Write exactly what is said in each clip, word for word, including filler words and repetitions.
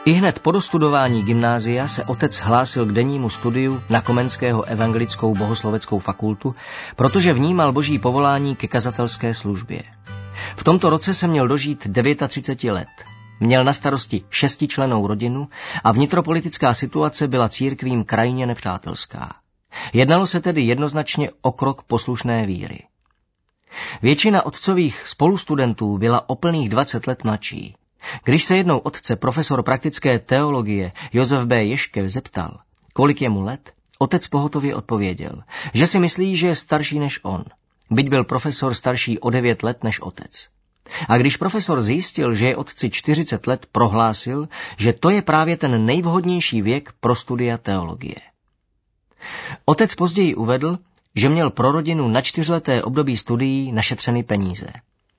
Ihned po dostudování gymnázia se otec hlásil k dennímu studiu na Komenského evangelickou bohosloveckou fakultu, protože vnímal boží povolání ke kazatelské službě. V tomto roce se měl dožít třicet devět let. Měl na starosti šestičlennou rodinu a vnitropolitická situace byla církvím krajně nepřátelská. Jednalo se tedy jednoznačně o krok poslušné víry. Většina otcových spolustudentů byla o plných dvacet let mladší. Když se jednou otce profesor praktické teologie Josef B. Ješkev zeptal, kolik je mu let, otec pohotově odpověděl, že si myslí, že je starší než on, byť byl profesor starší o devět let než otec. A když profesor zjistil, že je otci čtyřicet let, prohlásil, že to je právě ten nejvhodnější věk pro studia teologie. Otec později uvedl, že měl pro rodinu na čtyřleté období studií našetřeny peníze.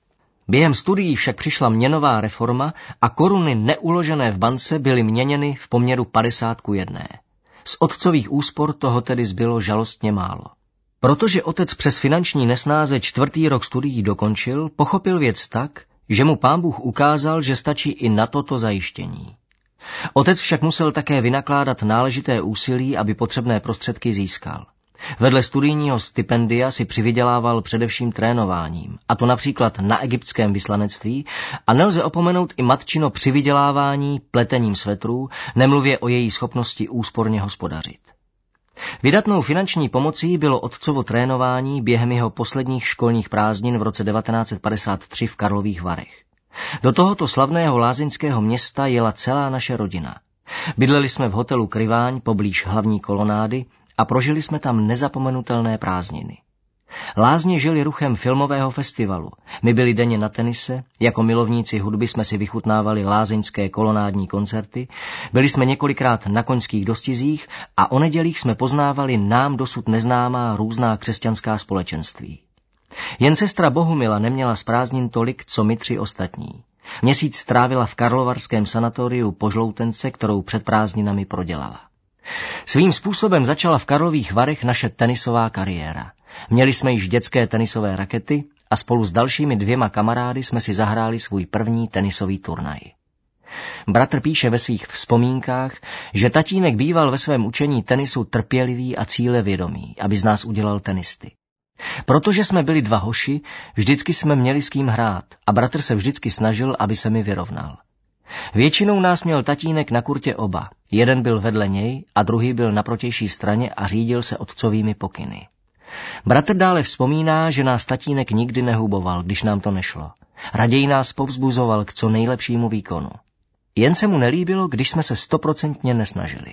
Během studií však přišla měnová reforma a koruny neuložené v bance byly měněny v poměru padesát ku jedné. Z otcových úspor toho tedy zbylo žalostně málo. Protože otec přes finanční nesnáze čtvrtý rok studií dokončil, pochopil věc tak, že mu Pán Bůh ukázal, že stačí i na toto zajištění. Otec však musel také vynakládat náležité úsilí, aby potřebné prostředky získal. Vedle studijního stipendia si přivydělával především trénováním, a to například na egyptském vyslanectví, a nelze opomenout i matčino přivydělávání pletením svetrů, nemluvě o její schopnosti úsporně hospodařit. Vydatnou finanční pomocí bylo otcovo trénování během jeho posledních školních prázdnin v roce devatenáct set padesát tři v Karlových Varech. Do tohoto slavného lázeňského města jela celá naše rodina. Bydleli jsme v hotelu Kryváň poblíž hlavní kolonády a prožili jsme tam nezapomenutelné prázdniny. Lázně žili ruchem filmového festivalu. My byli denně na tenise, jako milovníci hudby jsme si vychutnávali lázeňské kolonádní koncerty, byli jsme několikrát na koňských dostizích a o nedělích jsme poznávali nám dosud neznámá různá křesťanská společenství. Jen sestra Bohumila neměla z prázdnin tolik, co my tři ostatní. Měsíc strávila v karlovarském sanatoriu po žloutence, kterou před prázdninami prodělala. Svým způsobem začala v Karlových Varech naše tenisová kariéra. Měli jsme již dětské tenisové rakety a spolu s dalšími dvěma kamarády jsme si zahráli svůj první tenisový turnaj. Bratr píše ve svých vzpomínkách, že tatínek býval ve svém učení tenisu trpělivý a cílevědomý, aby z nás udělal tenisty. Protože jsme byli dva hoši, vždycky jsme měli s kým hrát a bratr se vždycky snažil, aby se mi vyrovnal. Většinou nás měl tatínek na kurtě oba. Jeden byl vedle něj a druhý byl na protější straně a řídil se otcovými pokyny. Bratr dále vzpomíná, že nás tatínek nikdy nehuboval, když nám to nešlo. Raději nás povzbuzoval k co nejlepšímu výkonu. Jen se mu nelíbilo, když jsme se stoprocentně nesnažili.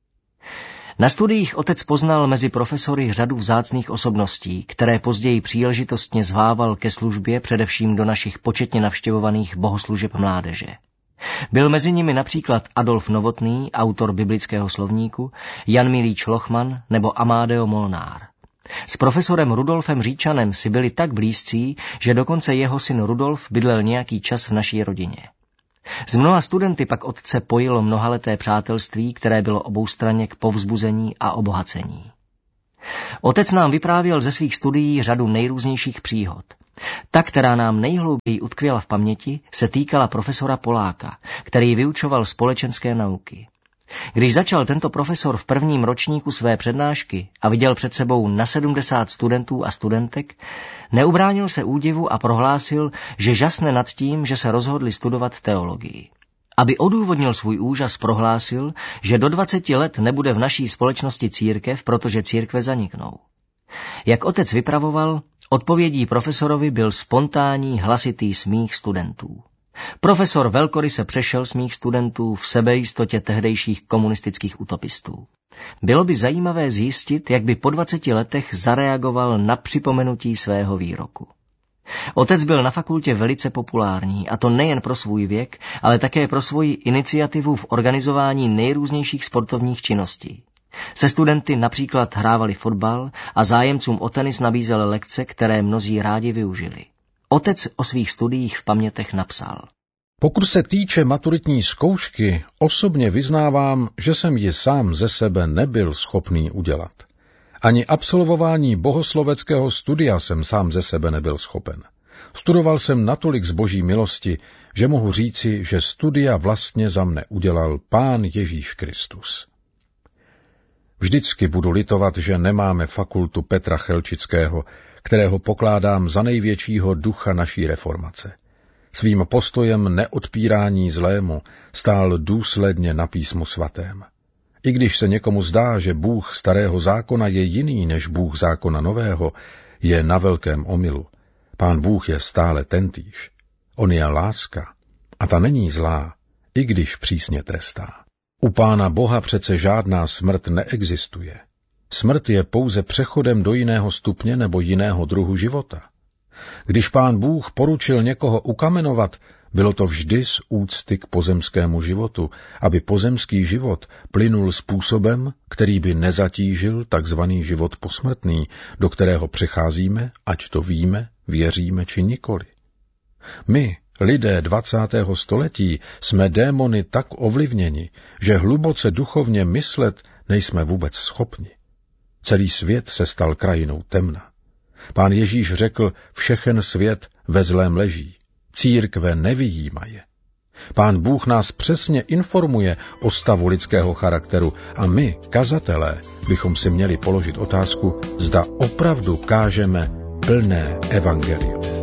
Na studiích otec poznal mezi profesory řadu vzácných osobností, které později příležitostně zvával ke službě především do našich početně navštěvovaných bohoslužeb mládeže. Byl mezi nimi například Adolf Novotný, autor biblického slovníku, Jan Milíč Lochman nebo Amadeo Molnár. S profesorem Rudolfem Říčanem si byli tak blízcí, že dokonce jeho syn Rudolf bydlel nějaký čas v naší rodině. S mnoha studenty pak otce pojilo mnohaleté přátelství, které bylo oboustranně k povzbuzení a obohacení. Otec nám vyprávěl ze svých studií řadu nejrůznějších příhod. Ta, která nám nejhlouběji utkvěla v paměti, se týkala profesora Poláka, který vyučoval společenské nauky. Když začal tento profesor v prvním ročníku své přednášky a viděl před sebou na sedmdesát studentů a studentek, neubránil se údivu a prohlásil, že žasne nad tím, že se rozhodli studovat teologii. Aby odůvodnil svůj úžas, prohlásil, že do dvaceti let nebude v naší společnosti církev, protože církve zaniknou. Jak otec vypravoval, odpovědí profesorovi byl spontánní hlasitý smích studentů. Profesor velkoryse přešel smích studentů v sebejistotě tehdejších komunistických utopistů. Bylo by zajímavé zjistit, jak by po dvaceti letech zareagoval na připomenutí svého výroku. Otec byl na fakultě velice populární, a to nejen pro svůj věk, ale také pro svoji iniciativu v organizování nejrůznějších sportovních činností. Se studenty například hrávali fotbal a zájemcům o tenis nabízel lekce, které mnozí rádi využili. Otec o svých studiích v pamětech napsal: Pokud se týče maturitní zkoušky, osobně vyznávám, že jsem ji sám ze sebe nebyl schopný udělat. Ani absolvování bohosloveckého studia jsem sám ze sebe nebyl schopen. Studoval jsem natolik z boží milosti, že mohu říci, že studia vlastně za mne udělal Pán Ježíš Kristus. Vždycky budu litovat, že nemáme fakultu Petra Chelčického, kterého pokládám za největšího ducha naší reformace. Svým postojem neodpírání zlému stál důsledně na písmu svatém. I když se někomu zdá, že Bůh starého zákona je jiný než Bůh zákona nového, je na velkém omylu. Pán Bůh je stále tentýž. On je láska a ta není zlá, i když přísně trestá. U Pána Boha přece žádná smrt neexistuje. Smrt je pouze přechodem do jiného stupně nebo jiného druhu života. Když Pán Bůh poručil někoho ukamenovat, bylo to vždy z úcty k pozemskému životu, aby pozemský život plynul způsobem, který by nezatížil takzvaný život posmrtný, do kterého přecházíme, ať to víme, věříme či nikoli. My, lidé dvacátého století, jsme démony tak ovlivněni, že hluboce duchovně myslet nejsme vůbec schopni. Celý svět se stal krajinou temna. Pán Ježíš řekl, všechen svět ve zlém leží, církve nevyjímaje. Pán Bůh nás přesně informuje o stavu lidského charakteru a my, kazatelé, bychom si měli položit otázku, zda opravdu kážeme plné evangelium.